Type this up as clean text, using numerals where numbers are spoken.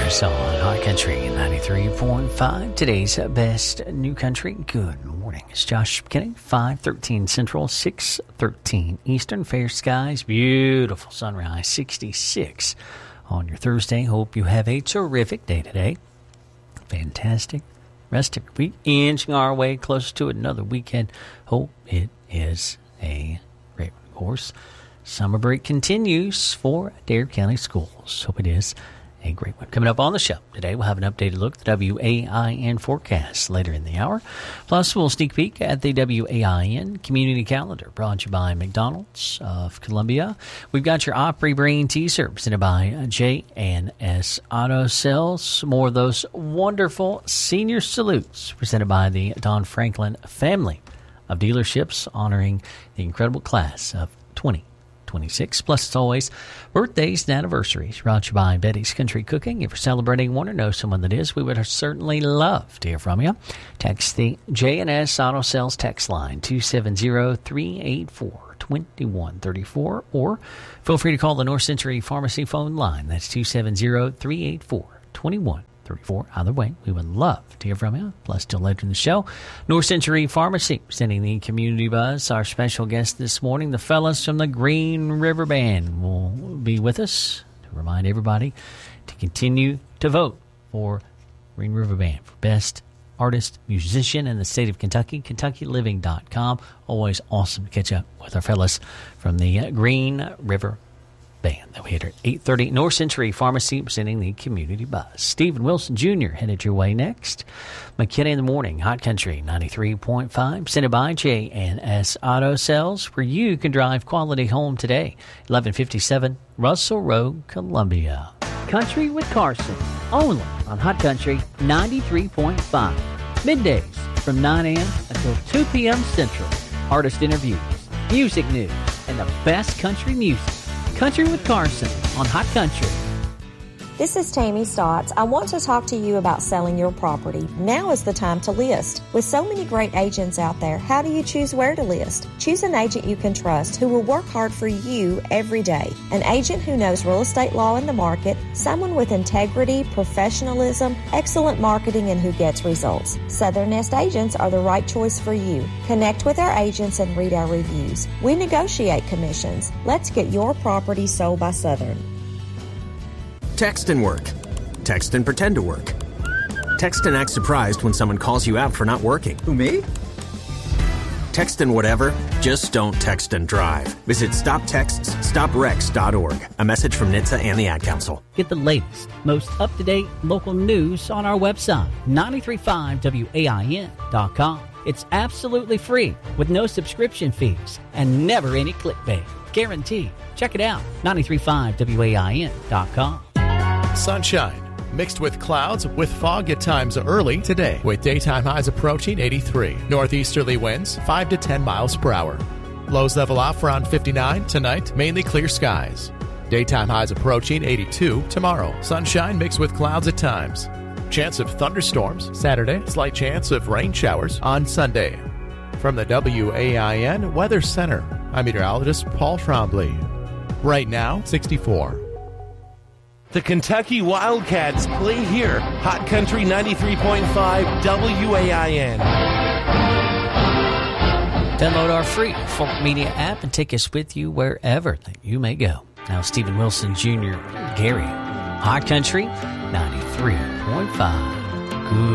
Stars on Hot Country 93.5. Today's best new country. Good morning. It's Josh McKinney, 5:13 Central, 6:13 Eastern. Fair skies, beautiful sunrise, 66 on your Thursday. Hope you have a terrific day today. Fantastic rest of your week. Inching our way closer to another weekend. Hope it is a great one. Of course, summer break continues for Adair County Schools. Hope it is a great one. Coming up on the show today, we'll have an updated look at the WAIN forecast later in the hour. Plus, we'll sneak peek at the WAIN community calendar brought to you by McDonald's of Columbia. We've got your Opry Brain teaser presented by J&S Auto Sales. More of those wonderful senior salutes presented by the Don Franklin family of dealerships honoring the incredible class of 2026. Plus, as always, birthdays and anniversaries brought to you by Betty's Country Cooking. If you're celebrating one or know someone that is, we would certainly love to hear from you. Text the J&S Auto Sales text line 270-384-2134, or feel free to call the North Century Pharmacy phone line. That's 270-384-2134. Either way, we would love to hear from you. Plus, till later in the show, North Century Pharmacy sending the community buzz. Our special guest this morning, the fellas from the Green River Band, will be with us to remind everybody to continue to vote for Green River Band for Best Artist, Musician in the state of Kentucky, KentuckyLiving.com. Always awesome to catch up with our fellas from the Green River Band that we hit at 8:30. North Century Pharmacy presenting the community buzz. Stephen Wilson Jr. headed your way next. McKinney in the morning, Hot Country 93.5, presented by J&S Auto Sales, where you can drive quality home today. 1157 Russell Road, Columbia. Country with Carson, only on Hot Country 93.5. Middays from 9 a.m. until 2 p.m. Central. Artist interviews, music news, and the best country music. Country with Carson on Hot Country. This is Tammy Stotts. I want to talk to you about selling your property. Now is the time to list. With so many great agents out there, how do you choose where to list? Choose an agent you can trust who will work hard for you every day. An agent who knows real estate law and the market, someone with integrity, professionalism, excellent marketing, and who gets results. Southern Nest agents are the right choice for you. Connect with our agents and read our reviews. We negotiate commissions. Let's get your property sold by Southern. Text and work. Text and pretend to work. Text and act surprised when someone calls you out for not working. Who, me? Text and whatever, just don't text and drive. Visit StopTextsStopWrecks.org. A message from NHTSA and the Ad Council. Get the latest, most up-to-date local news on our website, 935wain.com. It's absolutely free with no subscription fees and never any clickbait. Guaranteed. Check it out, 935wain.com. Sunshine mixed with clouds with fog at times early today, with daytime highs approaching 83. Northeasterly winds 5 to 10 miles per hour. Lows level off around 59 tonight, mainly clear skies. Daytime highs approaching 82 tomorrow. Sunshine mixed with clouds at times. Chance of thunderstorms Saturday, slight chance of rain showers on Sunday. From the WAIN Weather Center, I'm meteorologist Paul Trombley. Right now, 64. The Kentucky Wildcats play here. Hot Country 93.5 WAIN. Download our free Folk Media app and take us with you wherever that you may go. Now, Stephen Wilson Jr., Gary, Hot Country 93.5.